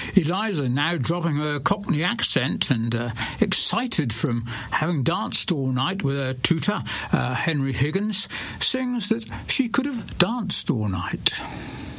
Eliza, now dropping her Cockney accent and excited from having danced all night with her tutor, Henry Higgins, sings that she could have danced all night.